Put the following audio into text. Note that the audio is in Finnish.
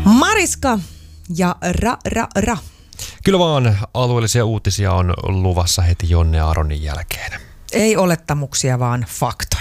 Mariska ja ra. Kyllä vaan alueellisia uutisia on luvassa heti Jonne Aronin jälkeen. Ei olettamuksia, vaan fakta.